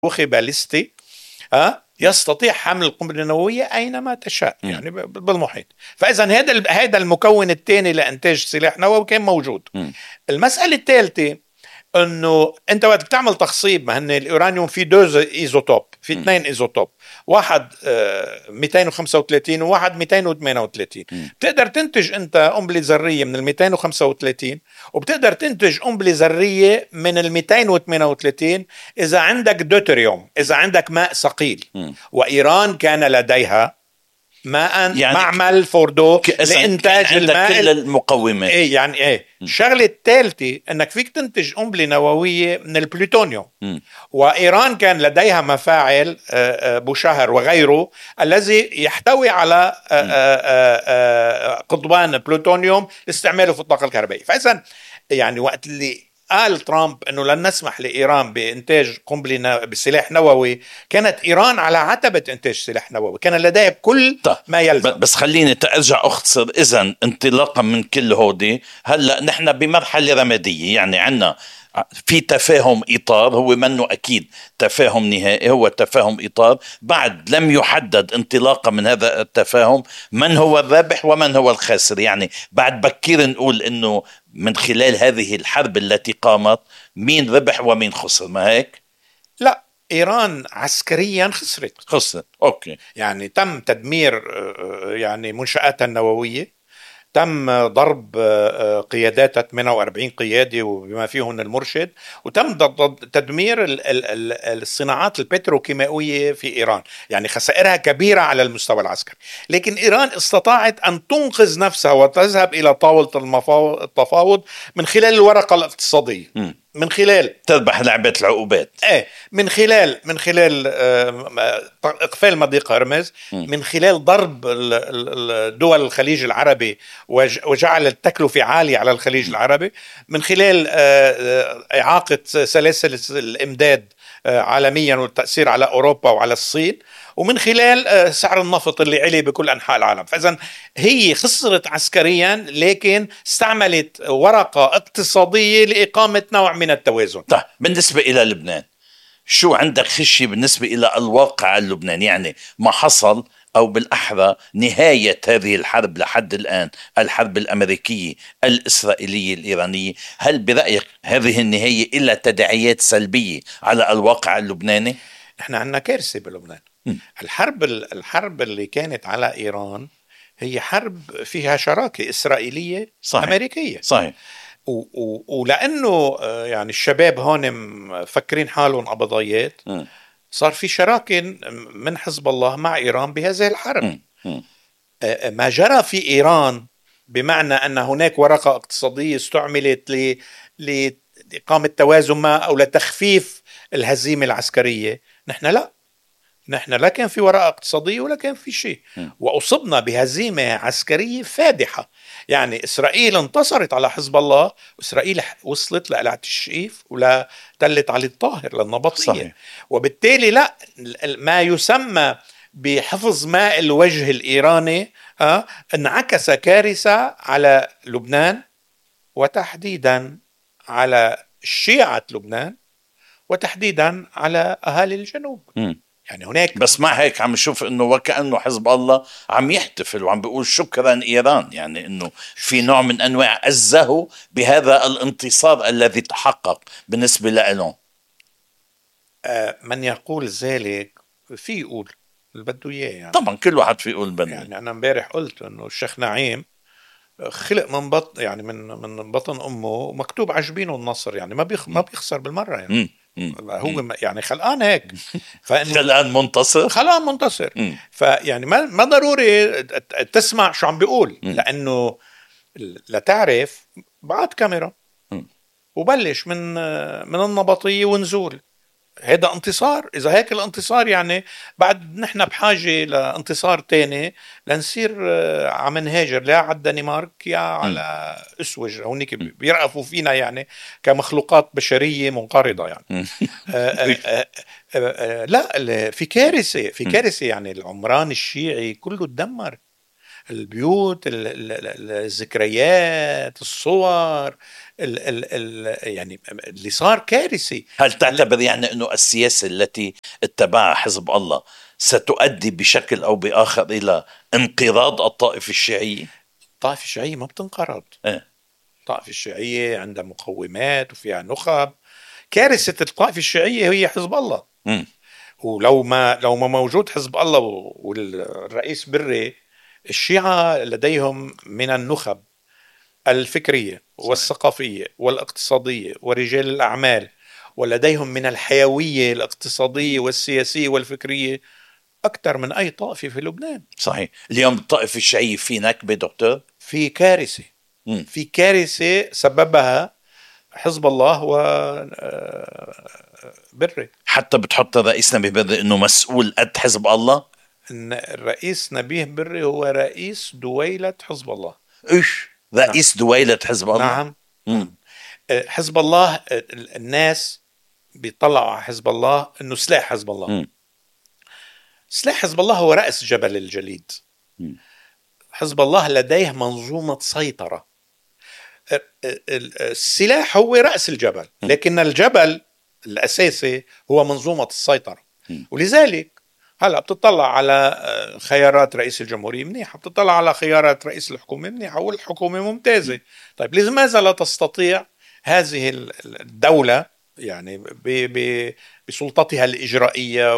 باليستي يستطيع حمل القنبلة النووية أينما تشاء يعني بالمحيط. فإذا هذا المكون الثاني لإنتاج سلاح نووي كان موجود. المسألة الثالثة انه انت وقت بتعمل تخصيب، ما هن اليورانيوم في دوز ايزوتوب، في اثنين ايزوتوب، واحد 235 وواحد 238. بتقدر تنتج انت قنبله ذريه من ال 235 وبتقدر تنتج قنبله ذريه من ال 238 اذا عندك دوتريوم، اذا عندك ماء ثقيل. وايران كان لديها ماء يعني معمل فوردو لإنتاج الماء، كل المقومات. الشغلة الثالثة أنك فيك تنتج قنبلة نووية من البلوتونيوم. وإيران كان لديها مفاعل بوشهر وغيره الذي يحتوي على قضبان بلوتونيوم لاستعماله في الطاقة الكهربائية. فإذا يعني وقت اللي قال ترامب أنه لن نسمح لإيران بإنتاج قنبلة بسلاح نووي، كانت إيران على عتبة إنتاج سلاح نووي، كان لديها كل ما يلزم. بس خليني أرجع أختصر. إذن انطلاقا من كل هودي، هلأ نحن بمرحلة رمادية، يعني عنا في تفاهم إطار، هو منه أكيد تفاهم نهائي، هو تفاهم إطار بعد لم يحدد انطلاقا من هذا التفاهم من هو الرابح ومن هو الخاسر. يعني بعد بكير نقول إنه من خلال هذه الحرب التي قامت مين ربح ومين خسر، ما هيك؟ لا، إيران عسكريا خسرت. أوكي. يعني تم تدمير يعني منشآتها النووية، تم ضرب قيادات 48 قيادي وبما فيهم المرشد، وتم تدمير الصناعات البتروكيماوية في إيران. يعني خسائرها كبيرة على المستوى العسكري، لكن إيران استطاعت أن تنقذ نفسها وتذهب إلى طاولة التفاوض من خلال الورقة الاقتصادية، من خلال تربح لعبة العقوبات، من خلال إقفال مضيق هرمز، من خلال ضرب دول الخليج العربي وجعل التكلفة عالية على الخليج العربي، من خلال إعاقة سلاسل الإمداد عالميا والتأثير على أوروبا وعلى الصين، ومن خلال سعر النفط اللي علي بكل أنحاء العالم. فإذن هي خسرت عسكريا، لكن استعملت ورقة اقتصادية لإقامة نوع من التوازن. طيب بالنسبة إلى لبنان، شو عندك خشية بالنسبة إلى الواقع اللبناني؟ يعني ما حصل، أو بالأحرى نهاية هذه الحرب لحد الآن، الحرب الأمريكية الإسرائيلية الإيرانية، هل برأيك هذه النهاية إلا تداعيات سلبية على الواقع اللبناني؟ احنا عندنا كارثة بلبنان. الحرب اللي كانت على إيران هي حرب فيها شراكة إسرائيلية صحيح. أمريكية. صحيح. ولأنه يعني الشباب هون مفكرين حالهم قبضيات، صار في شراكة من حزب الله مع إيران بهذه الحرب. ما جرى في إيران بمعنى أن هناك ورقة اقتصادية استعملت لإقامة توازن ما أو لتخفيف الهزيمة العسكرية. نحن لا كان في ورقة اقتصادية ولا كان في شيء، وأصبنا بهزيمة عسكرية فادحة. يعني إسرائيل انتصرت على حزب الله، وإسرائيل وصلت لقلعة الشقيف ولا تلت علي الطاهر للنبطية. صحيح. وبالتالي لا، ما يسمى بحفظ ماء الوجه الإيراني انعكس كارثة على لبنان، وتحديدا على شيعة لبنان، وتحديدا على أهالي الجنوب. يعني هناك، بس مع هيك عم نشوف انه وكأنه حزب الله عم يحتفل وعم بيقول شكرا إيران، يعني انه في نوع من انواع عزه بهذا الانتصار الذي تحقق بالنسبة لهم. من يقول ذلك في يقول اللي بده اياه، يعني طبعا كل واحد في يقول بده. يعني انا امبارح قلت انه الشيخ نعيم خلق من بطن، يعني من بطن امه ومكتوب عجبينه النصر، يعني ما بيخسر بالمره، يعني هو يعني خلقان هيك خلقان منتصر. فيعني ما ضروري تسمع شو عم بيقول، لانه لتعرف بعد كاميرا وبلش من النبطية ونزول. هذا انتصار. إذا هيك الانتصار، يعني بعد نحن بحاجة لانتصار تاني لنصير عم نهاجر لا على الدنمارك يا على أسوج، هونيك بيرقفوا فينا يعني كمخلوقات بشرية منقرضة يعني. لا، في كارثة يعني العمران الشيعي كله تدمر. البيوت، الذكريات، الصور، يعني اللي صار كارثي. هل تعتبر يعني أنه السياسة التي اتبعها حزب الله ستؤدي بشكل أو بآخر إلى انقراض الطائفة الشيعية؟ الطائفة الشيعية ما بتنقرض. إيه؟ الطائفة الشيعية عندها مقومات وفيها نخب. كارثة الطائفة الشيعية هي حزب الله. ولو ما موجود حزب الله والرئيس بري، الشيعة لديهم من النخب الفكرية والثقافية والاقتصادية ورجال الأعمال، ولديهم من الحيوية الاقتصادية والسياسية والفكرية أكثر من أي طائفة في لبنان. صحيح. اليوم الطائفة الشيعية في نكبة دكتور، في كارثة. في كارثة سببها حزب الله وبري. حتى بتحط الرئيس نبيه بري انه مسؤول قد حزب الله. الرئيس نبيه بري هو رئيس دويلة حزب الله. ايش رئيس دويلة حزب الله؟ نعم. حزب الله، الناس بيطلعوا على حزب الله انه سلاح حزب الله. سلاح حزب الله هو رأس جبل الجليد. حزب الله لديه منظومة سيطرة. السلاح هو رأس الجبل، لكن الجبل الأساسي هو منظومة السيطرة. ولذلك هلا بتطلع على خيارات رئيس الجمهورية منيحة، بتطلع على خيارات رئيس الحكومة منيحة، والحكومة ممتازة. طيب لماذا لا تستطيع هذه الدولة يعني بسلطتها الإجرائية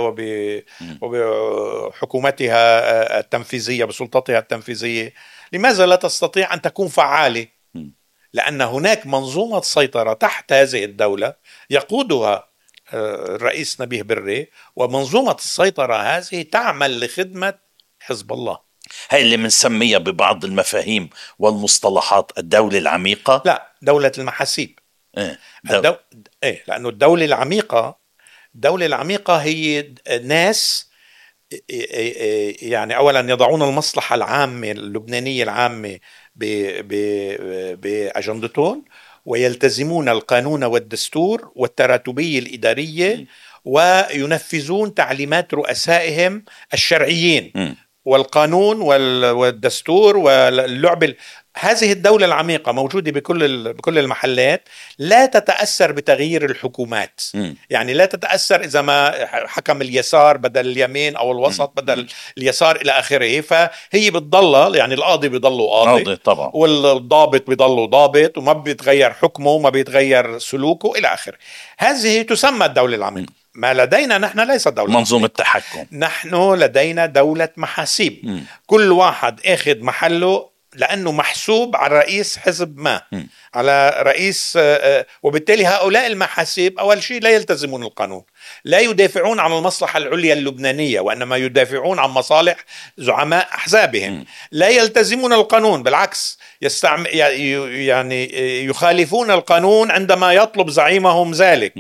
وبحكومتها التنفيذية، بسلطتها التنفيذية، لماذا لا تستطيع أن تكون فعالة؟ لأن هناك منظومة سيطرة تحت هذه الدولة يقودها الرئيس نبيه بري، ومنظومة السيطرة هذه تعمل لخدمة حزب الله. هاي اللي منسميها ببعض المفاهيم والمصطلحات الدولة العميقة. لا، دولة المحاسيب. لأنه الدولة العميقة هي ناس يعني أولا يضعون المصلحة العامة اللبنانية العامة بأجندتهم، ويلتزمون القانون والدستور والتراتبية الإدارية، وينفذون تعليمات رؤسائهم الشرعيين والقانون والدستور واللعب. هذه الدولة العميقة موجودة بكل المحلات، لا تتأثر بتغيير الحكومات. يعني لا تتأثر إذا ما حكم اليسار بدل اليمين أو الوسط بدل اليسار إلى آخره. فهي بتضل، يعني القاضي بيضله قاضي طبعا، والضابط بيضله ضابط، وما بيتغير حكمه وما بيتغير سلوكه إلى آخره. هذه تسمى الدولة العميقة. ما لدينا نحن ليس دولة منظومة تحكم، نحن لدينا دولة محاسيب. كل واحد اخذ محله لأنه محسوب على رئيس حزب ما، على رئيس، وبالتالي هؤلاء المحاسيب أول شيء لا يلتزمون القانون، لا يدافعون عن المصلحة العليا اللبنانية، وإنما يدافعون عن مصالح زعماء أحزابهم. لا يلتزمون القانون، بالعكس يعني يخالفون القانون عندما يطلب زعيمهم ذلك،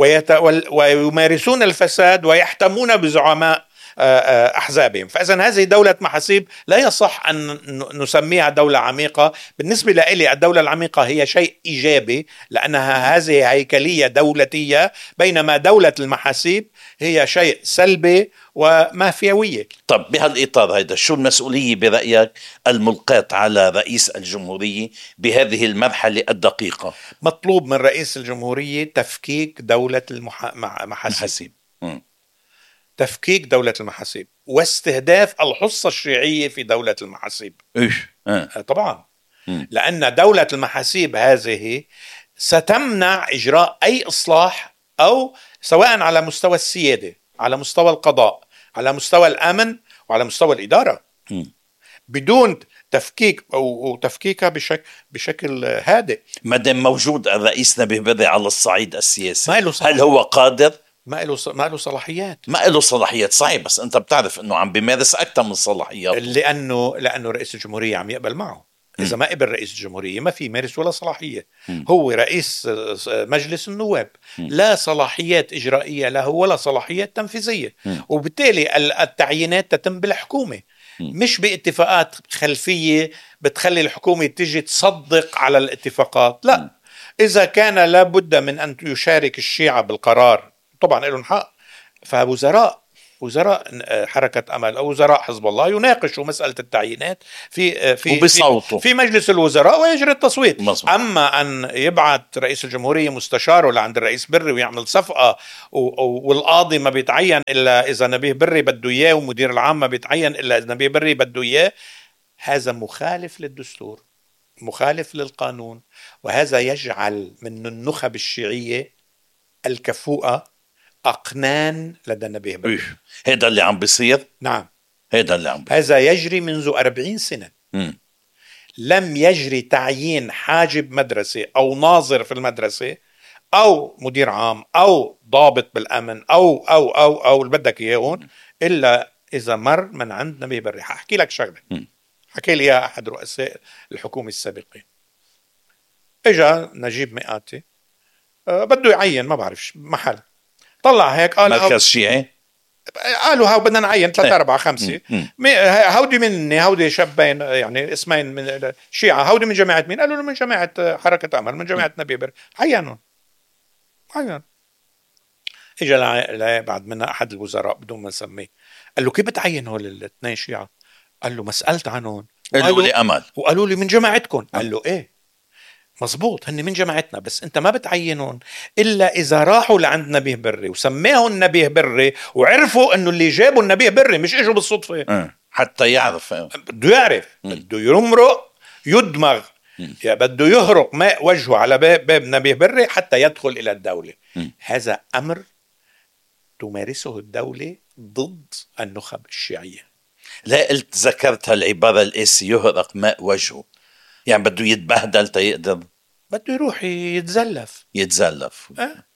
ويمارسون الفساد ويحتمون بزعماء أحزابهم. فإذن هذه دولة محاسيب لا يصح أن نسميها دولة عميقة. بالنسبة لي الدولة العميقة هي شيء إيجابي، لأنها هذه هيكلية دولتية، بينما دولة المحاسيب هي شيء سلبي ومافيوية. طب بهالإطار هيدا شو المسؤولية برأيك الملقاة على رئيس الجمهورية بهذه المرحلة الدقيقة؟ مطلوب من رئيس الجمهورية تفكيك دولة المحاسيب. تفكيك دولة المحاسيب واستهداف الحصة الشيعية في دولة المحاسيب. طبعا. لأن دولة المحاسيب هذه ستمنع إجراء أي إصلاح، أو سواء على مستوى السيادة، على مستوى القضاء، على مستوى الأمن، وعلى مستوى الإدارة، بدون تفكيك أو تفكيكها بشكل هادئ. مادام موجود الرئيس نبيه بري على الصعيد السياسي، هل هو قادر؟ ما له صلاحيات. ما له صلاحيات، صحيح، بس أنت بتعرف أنه عم بيمارس أكثر من صلاحيات، لأنه رئيس الجمهورية عم يقبل معه. إذا ما قبل رئيس الجمهورية ما في يمارس ولا صلاحية. هو رئيس مجلس النواب، لا صلاحيات إجرائية له ولا صلاحيات تنفيذية، وبالتالي التعيينات تتم بالحكومة، مش باتفاقات خلفية بتخلي الحكومة تيجي تصدق على الاتفاقات. لا، إذا كان لابد من أن يشارك الشيعة بالقرار، طبعا لهم حق، فوزراء وزراء حركة أمل أو وزراء حزب الله يناقشوا مسألة التعيينات في مجلس الوزراء ويجري التصويت. مصر. أما أن يبعث رئيس الجمهورية مستشاره لعند الرئيس بري ويعمل صفقة والقاضي ما بيتعين إلا إذا نبيه بري بده إياه ومدير العام ما بيتعين إلا إذا نبيه بري بده إياه، هذا مخالف للدستور، مخالف للقانون، وهذا يجعل من النخب الشيعية الكفؤة أقنان لدى نبيه بري. هذا اللي عم بيصير. نعم، هذا اللي عم بيصير. هذا يجري منذ 40 سنة. لم يجري تعيين حاجب مدرسة أو ناظر في المدرسة أو مدير عام أو ضابط بالأمن أو اللي بدك إياهم إلا إذا مر من عند نبيه بري. أحكي لك شغلة حكي لي أحد رؤساء الحكومة السابقين. إجا نجيب مئاتي بده يعين ما بعرفش محل، طلع هيك قال مركز شيعي، قالوا هاو بدنا نعين 3 4 5 هودي مني، هودي شابين يعني اسمين من الشيعة، هودي من جماعة مين؟ قالوا له من جماعة حركة أمل، من جماعة نبيه بري. عينهم. إجا بعد منا أحد الوزراء بدون ما نسميه قال له كيف بتعين هول الاثنين شيعة؟ قال له ما سألت عنهم، قالوا لي أمل وقالوا لي من جماعتكم. قال له إيه مزبوط هن من جماعتنا، بس انت ما بتعينون الا اذا راحوا لعند نبيه بري وسماهم نبيه بري وعرفوا انه اللي جابوا النبيه بري مش اجوا بالصدفه. حتى يعرف، بده يعرف، بده يمرق يدمغ، بده يهرق ماء وجهه على باب نبيه بري حتى يدخل الى الدوله. هذا امر تمارسه الدوله ضد النخب الشيعيه. لا قلت ذكرت هالعباره القاسيه يهرق ماء وجهه، يعني بده يتبهدل تيقدر، بده يروح يتزلف يتزلف.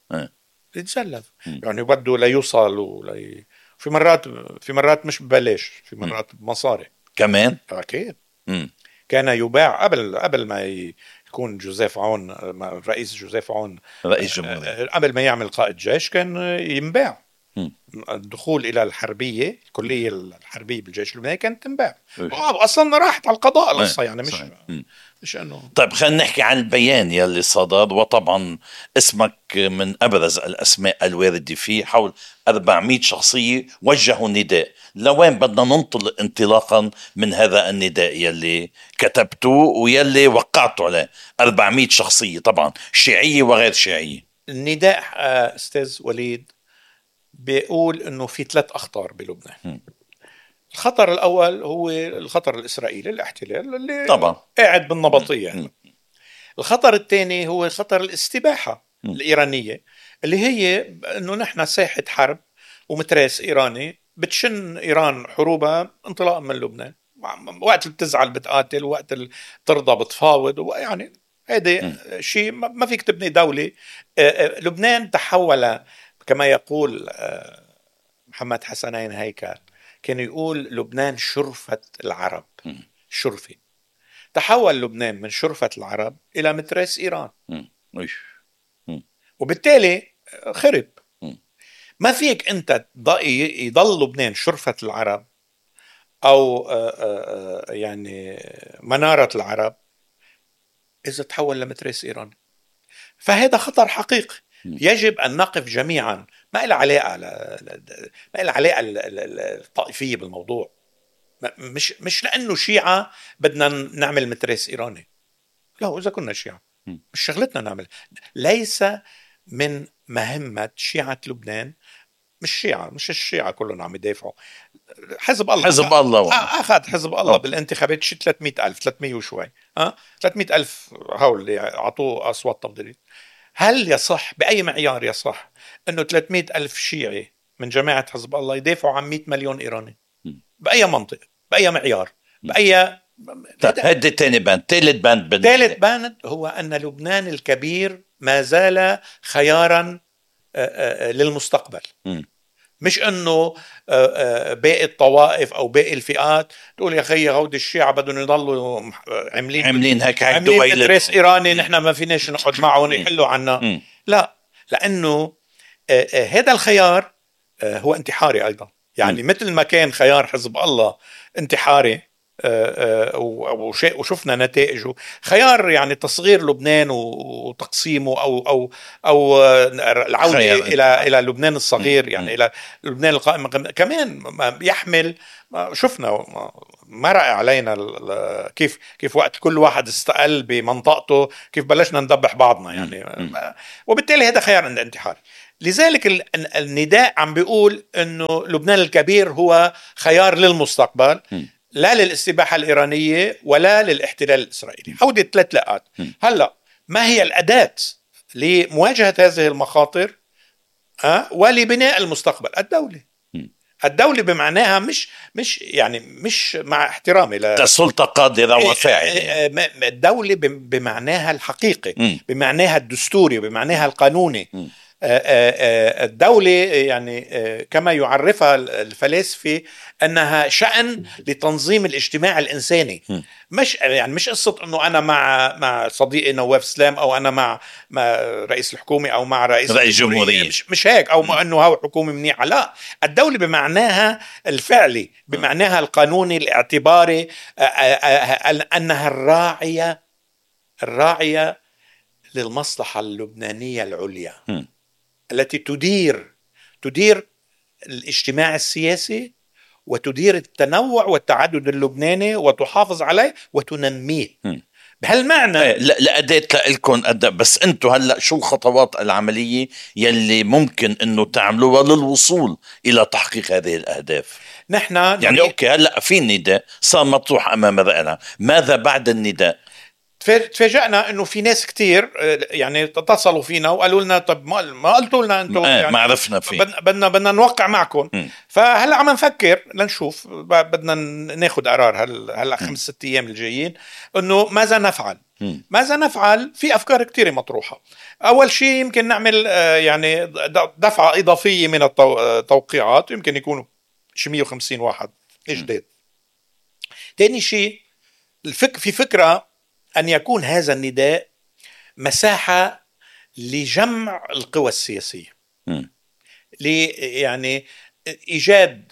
يعني بده ليوصل في مرات مش ببلاش، في مرات بمصاري كمان. أكيد. كان يباع قبل ما يكون جوزيف عون رئيس جوزيف عون رئيس جمهورية، قبل ما يعمل قائد جيش كان ينباع. الدخول إلى الحربية، الكلية الحربية بالجيش اللبناني كانت تنباع. أصلا راحت على القضاء القصة، يعني مش أنه. طيب خلينا نحكي عن البيان يلي صدر، وطبعا اسمك من أبرز الأسماء الواردة فيه. حول 400 شخصية وجهوا نداء. لوين بدنا ننطلق انطلاقا من هذا النداء يلي كتبتوه ويلي وقعتوا عليه؟ 400 شخصية طبعا شيعية وغير شيعية. النداء أستاذ وليد بيقول انه في 3 اخطار بلبنان. الخطر الاول هو الخطر الاسرائيلي، الاحتلال اللي طبعا قاعد بالنبطية. الخطر الثاني هو خطر الاستباحة الايرانية، اللي هي انه نحن ساحة حرب ومتراس ايراني بتشن ايران حروبها انطلاقا من لبنان، وقت اللي بتزعل بتقاتل ووقت اللي ترضى بتفاوض، ويعني هذا شيء ما فيك تبني دولة. لبنان تحول كما يقول محمد حسنين هيكل، كان يقول لبنان شرفة العرب. شرفة. تحول لبنان من شرفة العرب إلى متراس إيران، وبالتالي خرب. ما فيك أنت يضل لبنان شرفة العرب أو يعني منارة العرب إذا تحول لمتراس إيران. فهذا خطر حقيقي يجب أن نقف جميعا. ما إله علاقة الطائفية بالموضوع، مش لأنه شيعة بدنا نعمل متراس إيراني. لا، إذا كنا شيعة مش شغلتنا نعمل. ليس من مهمة شيعة لبنان، مش الشيعة كلهم عم يدافعوا. حزب الله أخذ حزب الله بالانتخابات شي 300,000 300 وشوي 300,000 هول اللي عطوه أصوات تفضيلية. هل يصح بأي معيار يصح أنه 300,000 شيعي من جماعة حزب الله يدافعوا عن 100 مليون إيراني؟ بأي منطق، بأي معيار، بأي. هذا تاني بند. ثالث بند هو أن لبنان الكبير ما زال خيارا للمستقبل. مش أنه باقي الطوائف أو باقي الفئات تقول يا خي هودي الشيعة بدهم يضلوا عاملين هيك مدرس إيراني، نحن ما فيناش نقعد معهم يحلوا عنا. لا، لأنه هذا الخيار هو انتحاري أيضا. يعني مثل ما كان خيار حزب الله انتحاري وشفنا نتائجه. خيار يعني تصغير لبنان وتقسيمه أو العودة إلى لبنان الصغير، يعني إلى لبنان القائم كمان يحمل. شفنا مرق علينا كيف وقت كل واحد استقل بمنطقته كيف بلشنا ندبح بعضنا يعني. وبالتالي هذا خيار انتحاري. لذلك النداء عم بيقول انه لبنان الكبير هو خيار للمستقبل، لا للاستباحة الإيرانية ولا للاحتلال الإسرائيلي. هودي الثلاث لقات. هلا ما هي الأداة لمواجهة هذه المخاطر ولبناء المستقبل؟ الدولة بمعناها مش مع احترامي كسلطة قادرة وفاعلة. الدولة بمعناها الحقيقي، بمعناها الدستوري، بمعناها القانوني. الدولة يعني كما يعرفها الفلاسفة أنها شأن لتنظيم الاجتماع الإنساني. مش قصة أنه أنا مع صديقي نواف سلام، أو أنا مع رئيس الحكومة، أو مع رئيس الجمهورية. مش هيك، أو أنه هو حكومة منيحة. لا، الدولة بمعناها الفعلي، بمعناها القانوني الاعتباري، أنها الراعية للمصلحة اللبنانية العليا، التي تدير الاجتماع السياسي، وتدير التنوع والتعدد اللبناني، وتحافظ عليه وتنميه. بهالمعنى لأداة لكم بس انتم هلأ شو الخطوات العملية يلي ممكن انه تعملوها للوصول الى تحقيق هذه الاهداف؟ نحن يعني اوكي هلأ في النداء صار مطروح امام رأينا، ماذا بعد النداء؟ تفاجأنا انه في ناس كتير يعني اتصلوا فينا وقالوا لنا طب ما قلتوا لنا انتم يعني ما عرفنا فيه، بدنا نوقع معكم. فهلا عم نفكر لنشوف، بدنا ناخد قرار هلا 5-6 ايام الجايين انه ماذا نفعل. في افكار كتير مطروحة. اول شيء يمكن نعمل يعني دفعة اضافية من التوقيعات، يمكن يكونوا 150 واحد جديد. تاني شيء في فكرة أن يكون هذا النداء مساحة لجمع القوى السياسية، يعني إيجاد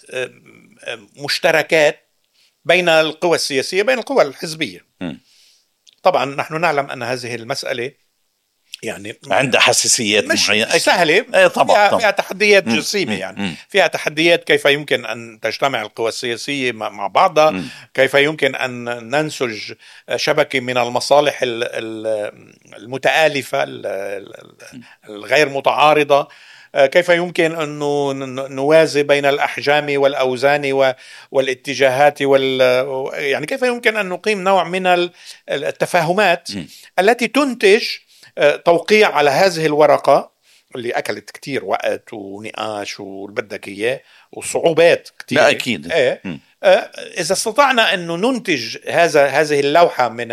مشتركات بين القوى السياسية، بين القوى الحزبية. طبعا نحن نعلم أن هذه المسألة يعني عندها حساسيات مش معينة سهلة، طبعا فيها تحديات جسيمة يعني. فيها تحديات كيف يمكن أن تجتمع القوى السياسية مع بعضها، كيف يمكن أن ننسج شبكة من المصالح المتآلفة الغير متعارضة، كيف يمكن أن نوازي بين الأحجام والأوزان والاتجاهات يعني كيف يمكن أن نقيم نوع من التفاهمات التي تنتج توقيع على هذه الورقة اللي أكلت كتير وقت ونقاش والبدك إياه وصعوبات كتير. لا أكيد. إذا استطعنا أن ننتج هذه اللوحة من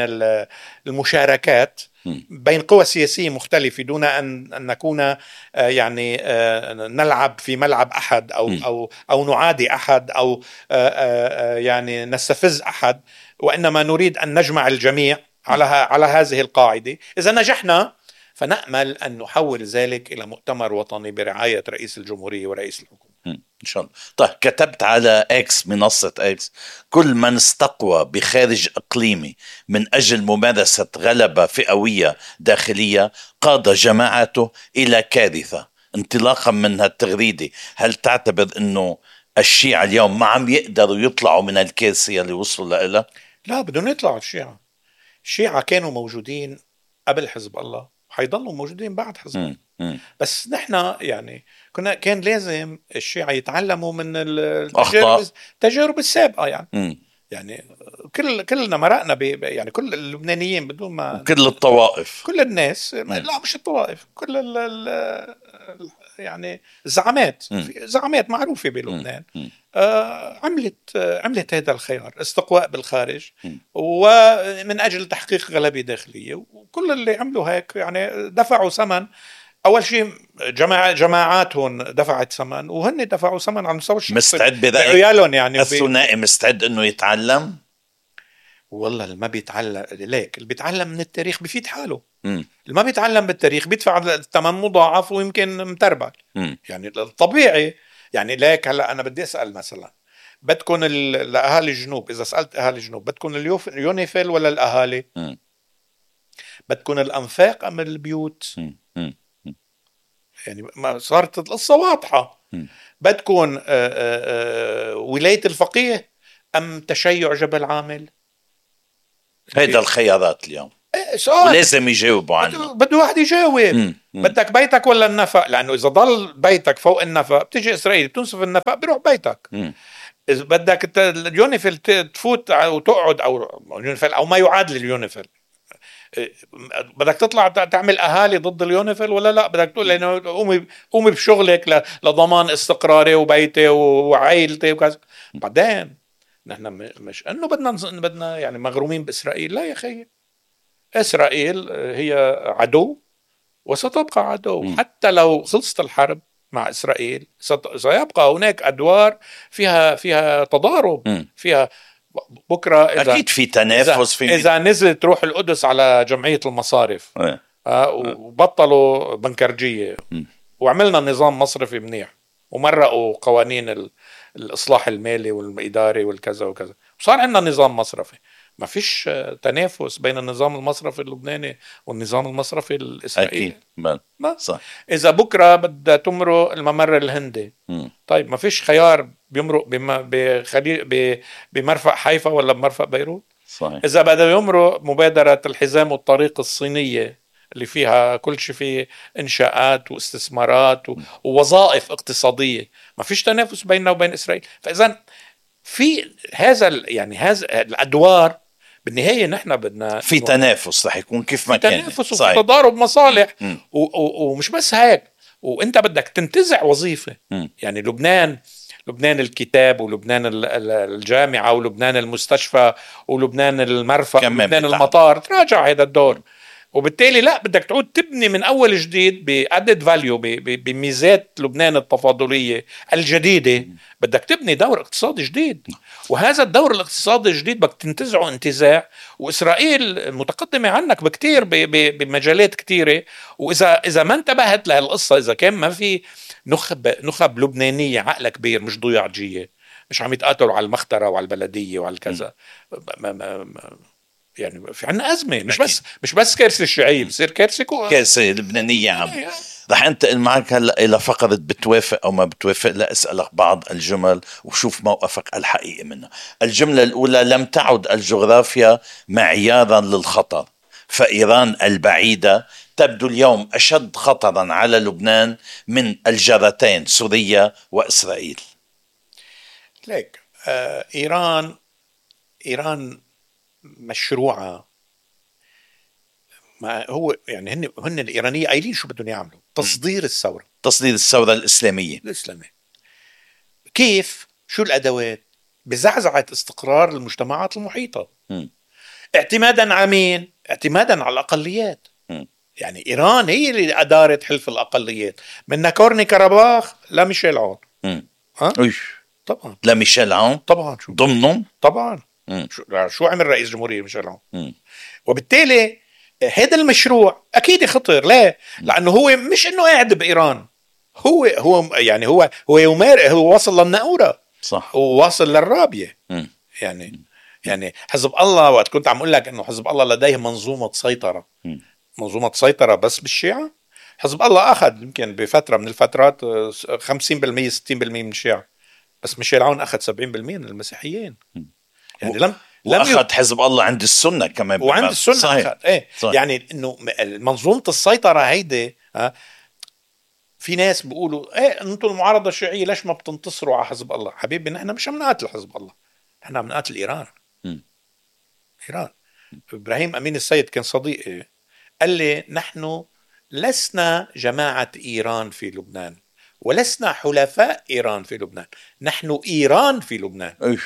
المشاركات بين قوى سياسية مختلفة، دون أن نكون يعني نلعب في ملعب أحد أو نعادي أحد أو يعني نستفز أحد، وإنما نريد أن نجمع الجميع على هذه القاعدة. إذا نجحنا فنأمل أن نحول ذلك إلى مؤتمر وطني برعاية رئيس الجمهورية ورئيس الحكومة إن شاء الله. طيب كتبت على إكس، منصة إكس: كل من استقوى بخارج إقليمي من أجل ممارسة غلبة فئوية داخلية قاد جماعته إلى كارثة. انطلاقا من هالتغريدة، هل تعتبر أنه الشيعة اليوم ما عم يقدروا يطلعوا من الكارثة اللي وصلوا لها؟ لا، بدهم يطلعوا. الشيعة كانوا موجودين قبل حزب الله، حيضلوا موجودين بعد حزب الله. بس نحن يعني كان لازم الشيعة يتعلموا من التجارب السابقة يعني كلنا مرقنا يعني كل اللبنانيين بدون ما كل الطوائف، كل الناس، لا مش الطوائف، كل يعني زعامات معروفة بلبنان عملت هذا الخيار، استقواء بالخارج ومن أجل تحقيق غلبة داخلية. وكل اللي عملوا هيك يعني دفعوا ثمن. أول شيء جماعاتهم دفعت ثمن، وهن دفعوا ثمن على مستوى الشخصي. مستعد بعيالهم يعني الثنائي مستعد إنه يتعلم. والله اللي ما بيتعلم ليك، اللي بيتعلم من التاريخ بيفيد حاله. اللي ما بيتعلم بالتاريخ بيدفع الثمن مضاعف ويمكن متربك. يعني الطبيعي يعني ليك. هلا أنا بدي أسأل مثلا بدكم الأهالي الجنوب، إذا سألت أهالي الجنوب بدكم اليونيفيل ولا الأهالي؟ بدكم الأنفاق أم البيوت؟ يعني ما صارت القصة واضحة. بدكم ولاية الفقيه أم تشيع جبل عامل؟ هيدا الخيارات اليوم سؤال ولازم يجاوبوا عنه. بده واحد يجاوب. بدك بيتك ولا النفق؟ لأنه إذا ضل بيتك فوق النفق بتيجي إسرائيل بتنصف النفق بيروح بيتك. إذا بدك اليونيفيل تفوت وتقعد أو اليونيفيل أو ما يعادل اليونيفيل، بدك تطلع تعمل أهالي ضد اليونيفيل ولا لا؟ بدك تقول لأنه قومي بشغلك لضمان استقراري وبيتي وعائلتي وكذا. بعدين نحن مش انه بدنا يعني مغرومين باسرائيل، لا يا اخي، اسرائيل هي عدو وستبقى عدو. حتى لو خلصت الحرب مع اسرائيل سيبقى هناك ادوار فيها تضارب، فيها بكره اكيد في تنافس. اذا نزلت روح القدس على جمعيه المصارف وبطلوا بنكرجيه وعملنا نظام مصرفي منيح ومرقوا قوانين الإصلاح المالي والإداري والكذا وكذا وصار عندنا نظام مصرفي، ما فيش تنافس بين النظام المصرفي اللبناني والنظام المصرفي الإسرائيلي. أكيد صح. إذا بكرة بدها تمرق الممر الهندي طيب ما فيش خيار بيمرق بمرفق حيفا ولا بمرفق بيروت؟ صحيح. إذا بدها يمرق مبادرة الحزام والطريق الصينية اللي فيها كل شيء، فيه إنشاءات واستثمارات ووظائف اقتصادية، ما فيش تنافس بيننا وبين إسرائيل. فإذا في هذا هذا الأدوار بالنهاية نحن بدنا في تنافس رح يكون كيف ما كان، تنافس وتضارب مصالح ومش بس هيك، وانت بدك تنتزع وظيفة. يعني لبنان الكتاب ولبنان الجامعة ولبنان المستشفى ولبنان المرفأ ولبنان المطار تراجع هذا الدور، وبالتالي لا بدك تعود تبني من أول جديد بأدد فاليو بميزات لبنان التفاضلية الجديدة. بدك تبني دور اقتصادي جديد، وهذا الدور الاقتصادي الجديد بدك تنتزعه انتزاع. وإسرائيل متقدمة عنك بكتير بمجالات كتيرة، وإذا ما انتبهت لهالقصة، إذا كان ما في نخب لبنانية عقل كبير مش ضياعجية مش عم يتقاتلوا على المخترة وعلى البلدية وعلى الكذا، يعني في عنا أزمة. مش بس كارثة الشيعية، بصير كارثة لبنانية عم. رح انتقل معك هلا الى فقرة بتوافق او ما بتوافق، لا اسألك بعض الجمل وشوف موقفك الحقيقي منها. الجملة الاولى: لم تعد الجغرافيا معيارا للخطر، فإيران البعيدة تبدو اليوم أشد خطرا على لبنان من الجارتين سوريا وإسرائيل. ليك إيران مشروعة، ما هو يعني هن الإيرانية قايلين شو بدهم يعملوا، تصدير الثورة الإسلامية. كيف؟ شو الأدوات؟ بزعزعة استقرار المجتمعات المحيطة. اعتمادا على مين؟ اعتمادا على الأقليات. يعني إيران هي اللي أدارت حلف الأقليات من ناغورنو كاراباخ لميشيل عون. طبعا لميشيل عون طبعا ضمنهم طبعا. شو عمل رئيس جمهورية ميشيل عون؟ وبالتالي هذا المشروع أكيد خطر. ليه؟ لأنه هو مش إنه قاعد بإيران، هو يعني هو وصل للناورة، صح، وواصل للرابية. يعني حزب الله، وقت كنت عم أقول لك إنه حزب الله لديه منظومة سيطرة بس بالشيعة. حزب الله أخذ يمكن بفترة من الفترات 50% 60% من الشيعة، بس ميشيل عون أخذ 70% من المسيحيين. يعني لم وأخذ حزب الله عند السنة كمان، وعند السنة صحيح. أخذ صحيح. يعني إنه منظومة السيطرة هيدي في ناس بيقولوا أنتم المعارضة الشيعية ليش ما بتنتصروا على حزب الله؟ حبيبي نحن مش عم نقاتل حزب الله، نحن عم نقاتل إيران. إبراهيم أمين السيد كان صديقي، قال لي نحن لسنا جماعة إيران في لبنان ولسنا حلفاء إيران في لبنان، نحن إيران في لبنان.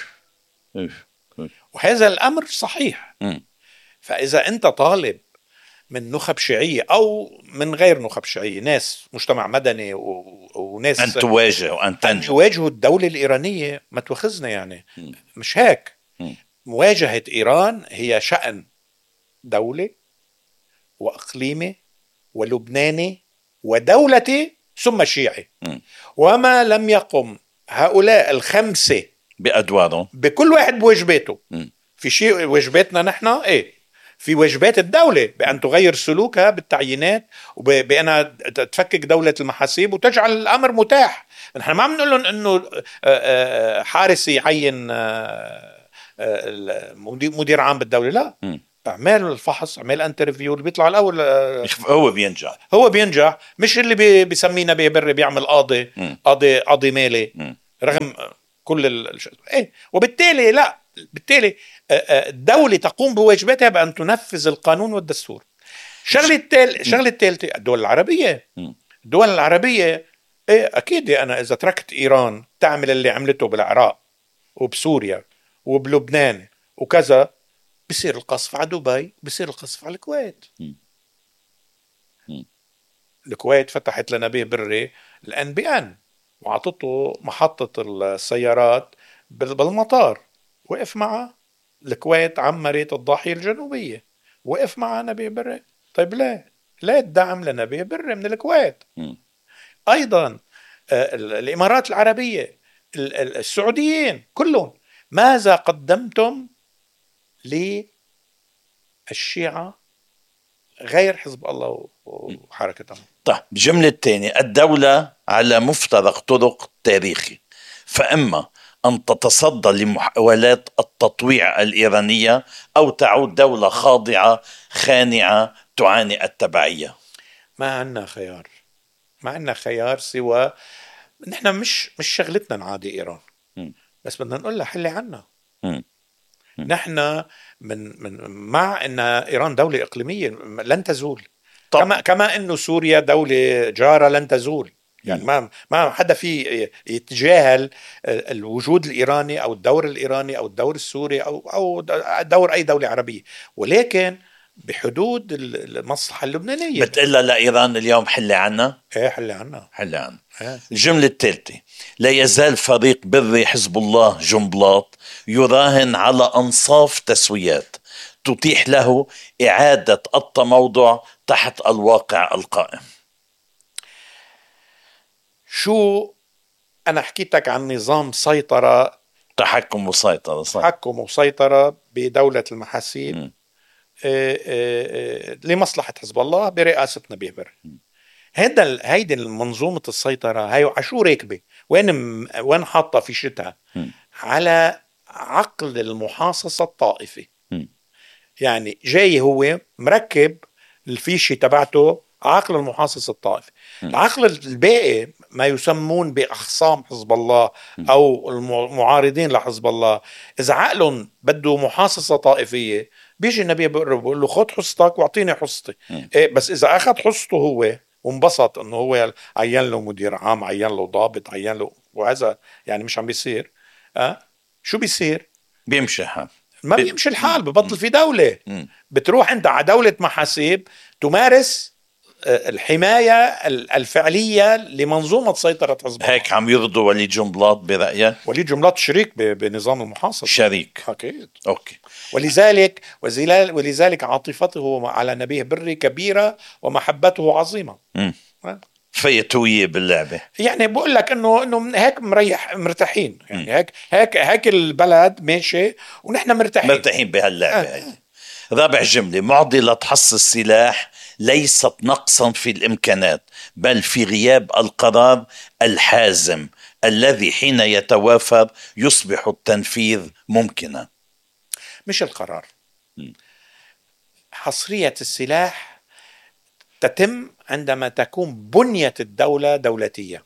وهذا الأمر صحيح. فإذا أنت طالب من نخب شيعية أو من غير نخب شيعية، ناس مجتمع مدني وناس أن تواجه وأن تنجو، يواجهوا الدولة الإيرانية، ما توخزنا يعني. مش هيك. مواجهة إيران هي شأن دولة وأقليمي ولبناني ودولتي ثم شيعي. وما لم يقم هؤلاء الخمسة بأدواره. بكل واحد بواجباته. في شيء واجباتنا نحن في واجبات الدولة بأن تغير سلوكها بالتعيينات وبأنها تفكك دولة المحاسيب وتجعل الأمر متاح. نحن ما عم نقول لهم إنه حارسي يعين مدير عام بالدولة، لا. اعمال الفحص، اعمال انترفيو، اللي بيطلع الأول هو بينجح. مش اللي بيسمينا ببر بيعمل قاضي مالي رغم كل وبالتالي لا، بالتالي الدولة تقوم بواجباتها بأن تنفذ القانون والدستور. شغلة الثالثة الدول العربية أكيد أنا إذا تركت إيران تعمل اللي عملته بالعراق وبسوريا وبلبنان وكذا، بصير القصف على دبي، بصير القصف على الكويت. الكويت فتحت لنبيه بري الNBN وعطته محطة السيارات بالمطار، وقف معه. الكويت عمرت الضاحية الجنوبية، وقف معه نبيه بري. طيب لا الدعم لنبيه بري من الكويت. أيضا الإمارات العربية، السعوديين كلهم، ماذا قدمتم للشيعة غير حزب الله وحركتهم؟ طيب الجملة الثانية، الدولة على مفترق طرق تاريخي، فإما أن تتصدى لمحاولات التطويع الإيرانية أو تعود دولة خاضعة خانعة تعاني التبعية. ما عنا خيار سوى نحن مش شغلتنا نعادي إيران، بس بدنا نقول لها حلي عنا. نحن من مع أن إيران دولة إقليمية لن تزول، كما أنه سوريا دولة جارة لن تزول. يعني ما حدا في يتجاهل الوجود الإيراني أو الدور الإيراني أو الدور السوري أو دور أي دولة عربية، ولكن بحدود المصلحة اللبنانية. بتقلها لإيران اليوم حلي عنا؟ حلي عنا. الجملة الثالثة، لا يزال فريق بري حزب الله جنبلاط يراهن على أنصاف تسويات تتيح له إعادة التموضع تحت الواقع القائم. شو أنا حكيتك عن نظام سيطرة، تحكم وسيطرة بدولة المحاسيب لمصلحة حزب الله برئاسة نبيه بري. هيدي المنظومة السيطرة هاي عشو راكبة وين حاطة في شتها على عقل المحاصصة الطائفي. يعني جاي هو مركب الفيشة تبعته عقل المحاصص الطائفي. العقل الباقي ما يسمون بأخصام حزب الله أو المعارضين لحزب الله، إذا عقلهم بده محاصصة طائفية بيجي النبي بيقول له خد حصتك واعطيني حصتي. بس إذا أخذ حصته هو وانبسط انه هو عين له مدير عام، عين له ضابط، عين له، وهذا يعني مش عم بيصير، شو بيصير؟ بيمشي حال، ما بيمشي الحال، ببطل في دولة. بتروح انت على دولة محاسيب تمارس الحماية الفعلية لمنظومة سيطرة حزب الله. هيك عم يرضوا وليد جنبلاط برأيك؟ وليد جنبلاط شريك بنظام المحاصصة، شريك أكيد. أوكي. ولذلك عاطفته على نبيه بري كبيرة ومحبته عظيمة. فيتوية باللعبة. يعني بقول لك انه هيك مرتاحين، يعني هيك البلد ماشي ونحن مرتاحين بهاللعبة. رابع جملة، معضلة حص السلاح ليست نقصا في الإمكانات بل في غياب القرار الحازم الذي حين يتوافر يصبح التنفيذ ممكنا. مش القرار. حصرية السلاح تتم عندما تكون بنية الدولة دولتية.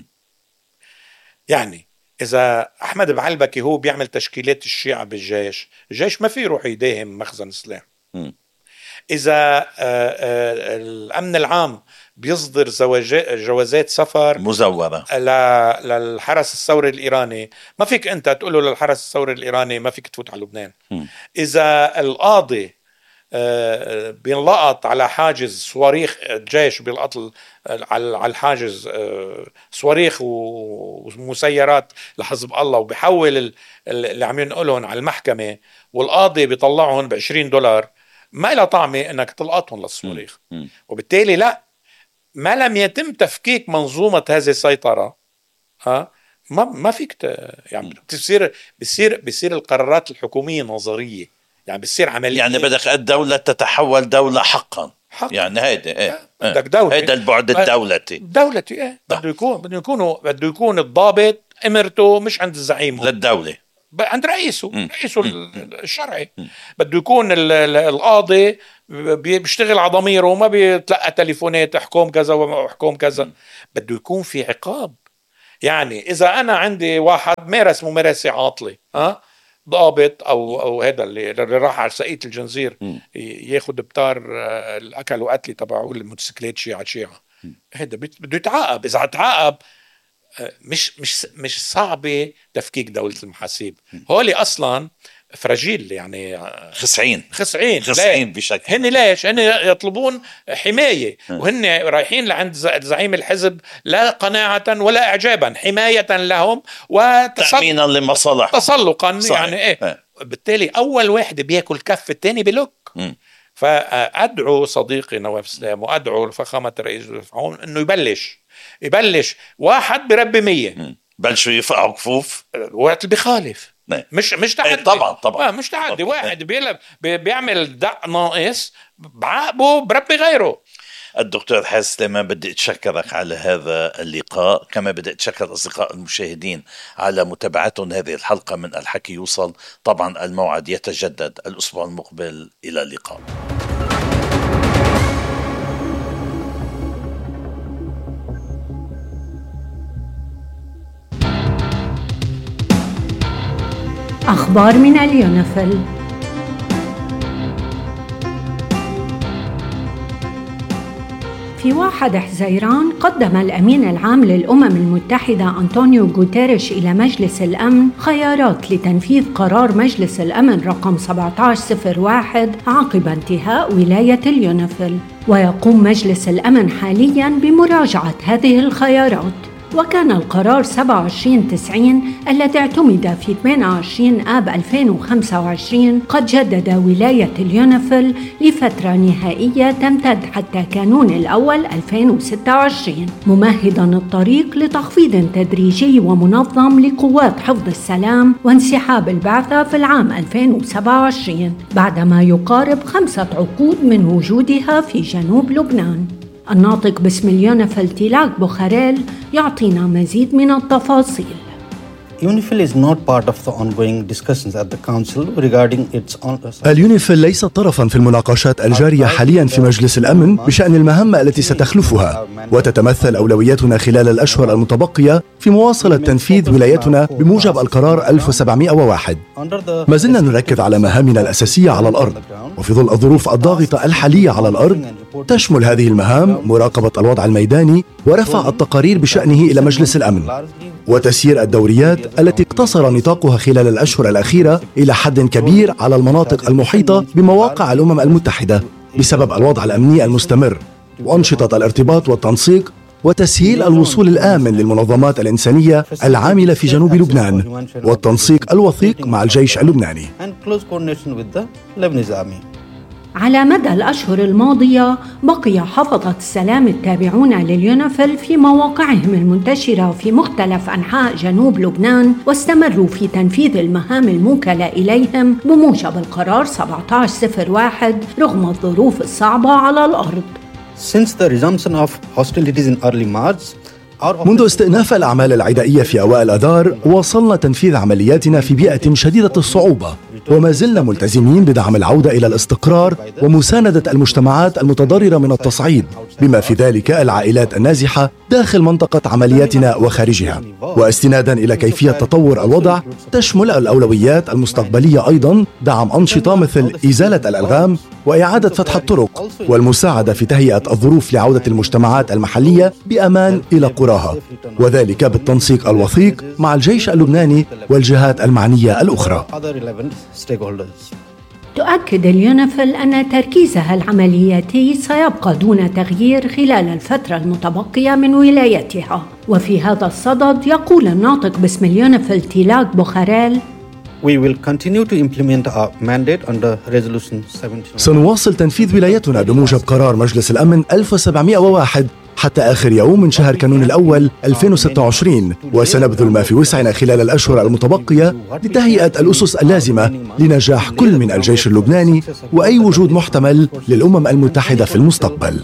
يعني إذا أحمد بعلبكي هو بيعمل تشكيلات الشيعة بالجيش، الجيش ما فيه يروح يداهم مخزن سلاح. إذا الأمن العام بيصدر جوازات سفر مزورة للحرس الثوري الإيراني، ما فيك أنت تقول له للحرس الثوري الإيراني ما فيك تفوت على لبنان. إذا القاضي بينلقط على حاجز صواريخ، الجيش بيلقط على الحاجز صواريخ ومسيرات لحزب الله وبيحول اللي عم ينقلهم على المحكمة، والقاضي بيطلعهم $20، ما له طعمة انك تلقطهم للصواريخ. وبالتالي لا، ما لم يتم تفكيك منظومة هذه السيطرة ما فيك يعني بتصير القرارات الحكومية نظرية، يعني بتصير عملية. يعني بدك الدولة تتحول دولة حقا. يعني هيدا بدك دولة، هيدا البعد الدولتي. بده يكون الضابط امرته مش عند الزعيم للدولة، عند رئيسه الشرعي. بده يكون القاضي بيشتغل على ضميره وما بيتلقى تليفونات احكم كذا واحكم كذا. بده يكون في عقاب. يعني اذا انا عندي واحد مارس ممارسة عاطلة، ضابط او هذا اللي راح على سقية الجنزير ياخد بتار الاكل وقتلي تبعه الموتوسيكلات شيعة هذا بده يتعاقب. اذا تعاقب مش صعبة تفكيك دولة المحاسيب. هولي اصلا فراجيل، يعني خسعين بشكل. هن ليش؟ هن يطلبون حماية وهن رايحين لعند زعيم الحزب لا قناعة ولا إعجابا، حماية لهم وتأمينا لمصالح تسلقا. يعني بالتالي أول واحد بيأكل كف التاني بلوك. فأدعو صديقي نواف سلام وأدعو فخامة الرئيس فرعون إنه يبلش واحد بربي 100 بلشوا يفقعوا كفوف وقت اللي بيخالف. مش تعدي. طبعا مش تعدي. واحد بيعمل دق ناقص بعاقبه بربي غيره. الدكتور حسن، ما بدي أتشكرك على هذا اللقاء، كما بدي أتشكر أصدقاء المشاهدين على متابعتهم هذه الحلقة من الحكي يوصل. طبعا الموعد يتجدد الأسبوع المقبل. إلى اللقاء. أخبار من اليونيفيل. في 1 حزيران قدم الأمين العام للأمم المتحدة أنطونيو غوتيريش إلى مجلس الأمن خيارات لتنفيذ قرار مجلس الأمن رقم 1701 عقب انتهاء ولاية اليونيفيل. ويقوم مجلس الأمن حالياً بمراجعة هذه الخيارات. وكان القرار 2790 الذي اعتمد في 28 آب 2025 قد جدد ولاية اليونيفيل لفترة نهائية تمتد حتى كانون الأول 2026، ممهداً الطريق لتخفيض تدريجي ومنظم لقوات حفظ السلام وانسحاب البعثة في العام 2027 بعدما يقارب 5 عقود من وجودها في جنوب لبنان. الناطق باسم اليونيفيل تيلاك بوخاريل يعطينا مزيد من التفاصيل. UNIFIL is not part of the ongoing discussions at the Council regarding its اليونيفيل ليست طرفاً في المناقشات الجارية حالياً في مجلس الأمن بشأن المهمة التي ستخلفها، وتتمثل أولوياتنا خلال الأشهر المتبقية في مواصلة تنفيذ ولايتنا بموجب القرار 1701. ما زلنا نركز على مهامنا الأساسية على الأرض، وفي ظل الظروف الضاغطة الحالية على الأرض تشمل هذه المهام مراقبة الوضع الميداني ورفع التقارير بشأنه إلى مجلس الأمن، وتسيير الدوريات التي اقتصر نطاقها خلال الأشهر الأخيرة إلى حد كبير على المناطق المحيطة بمواقع الأمم المتحدة بسبب الوضع الأمني المستمر، وأنشطة الارتباط والتنسيق وتسهيل الوصول الآمن للمنظمات الإنسانية العاملة في جنوب لبنان، والتنسيق الوثيق مع الجيش اللبناني. على مدى الأشهر الماضية بقي حفظة السلام التابعون لليونيفيل في مواقعهم المنتشرة في مختلف أنحاء جنوب لبنان، واستمروا في تنفيذ المهام الموكلة إليهم بموجب القرار 1701 رغم الظروف الصعبة على الأرض. منذ استئناف الأعمال العدائية في أوائل آذار واصلنا تنفيذ عملياتنا في بيئة شديدة الصعوبة، وما زلنا ملتزمين بدعم العودة إلى الاستقرار ومساندة المجتمعات المتضررة من التصعيد، بما في ذلك العائلات النازحة داخل منطقة عملياتنا وخارجها. واستنادا إلى كيفية تطور الوضع تشمل الأولويات المستقبلية أيضا دعم أنشطة مثل إزالة الألغام وإعادة فتح الطرق والمساعدة في تهيئة الظروف لعودة المجتمعات المحلية بأمان إلى قراها، وذلك بالتنسيق الوثيق مع الجيش اللبناني والجهات المعنية الأخرى. تؤكد اليونيفيل أن تركيزها العملياتي سيبقى دون تغيير خلال الفترة المتبقية من ولايتها. وفي هذا الصدد يقول الناطق باسم اليونيفيل تيلاك بوخاريل: سنواصل تنفيذ ولايتنا بموجب قرار مجلس الأمن 1701 حتى آخر يوم من شهر كانون الأول 2026، وسنبذل ما في وسعنا خلال الأشهر المتبقية لتهيئة الأسس اللازمة لنجاح كل من الجيش اللبناني وأي وجود محتمل للأمم المتحدة في المستقبل.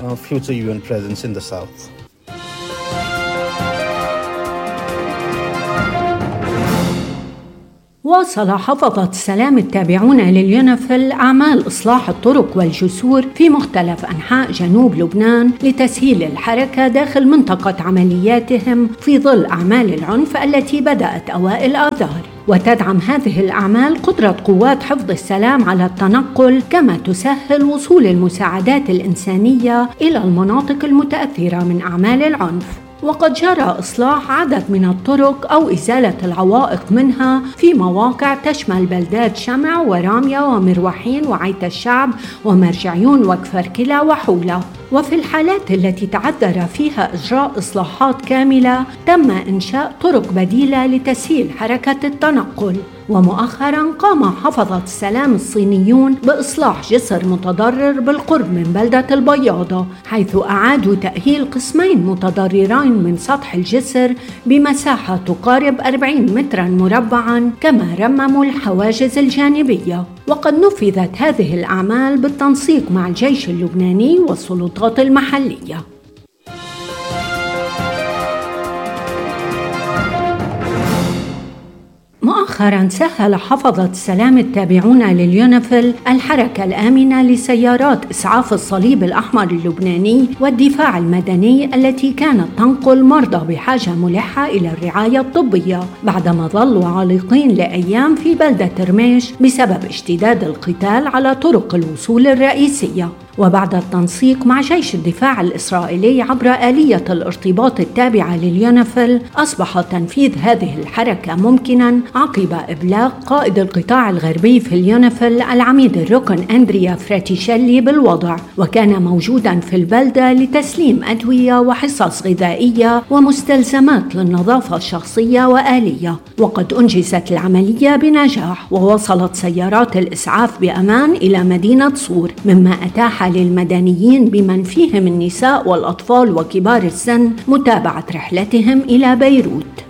واصل حفظة السلام التابعون لليونيفيل أعمال إصلاح الطرق والجسور في مختلف أنحاء جنوب لبنان لتسهيل الحركة داخل منطقة عملياتهم في ظل أعمال العنف التي بدأت أوائل آذار. وتدعم هذه الأعمال قدرة قوات حفظ السلام على التنقل، كما تسهل وصول المساعدات الإنسانية إلى المناطق المتأثرة من أعمال العنف. وقد جرى إصلاح عدد من الطرق أو إزالة العوائق منها في مواقع تشمل بلدات شمع ورامية ومروحين وعيت الشعب ومرجعيون وكفركلة وحولة. وفي الحالات التي تعذر فيها إجراء إصلاحات كاملة تم إنشاء طرق بديلة لتسهيل حركة التنقل. ومؤخراً قام حفظة السلام الصينيون بإصلاح جسر متضرر بالقرب من بلدة البياضة، حيث أعادوا تأهيل قسمين متضررين من سطح الجسر بمساحة تقارب 40 متراً مربعاً، كما رمموا الحواجز الجانبية. وقد نفذت هذه الأعمال بالتنسيق مع الجيش اللبناني والسلطات المحلية. مؤخراً سهل حفظة السلام التابعون لليونيفيل الحركة الآمنة لسيارات إسعاف الصليب الأحمر اللبناني والدفاع المدني التي كانت تنقل مرضى بحاجة ملحة إلى الرعاية الطبية بعدما ظلوا عالقين لأيام في بلدة رميش بسبب اشتداد القتال على طرق الوصول الرئيسية. وبعد التنسيق مع جيش الدفاع الإسرائيلي عبر آلية الارتباط التابعة لليونيفيل، أصبح تنفيذ هذه الحركة ممكناً عقب إبلاغ قائد القطاع الغربي في اليونيفيل العميد الركن أندريا فراتيشيلي بالوضع، وكان موجوداً في البلدة لتسليم أدوية وحصص غذائية ومستلزمات للنظافة الشخصية وآلية. وقد أنجزت العملية بنجاح، ووصلت سيارات الإسعاف بأمان إلى مدينة صور، مما أتاح للمدنيين بمن فيهم النساء والأطفال وكبار السن متابعة رحلتهم إلى بيروت.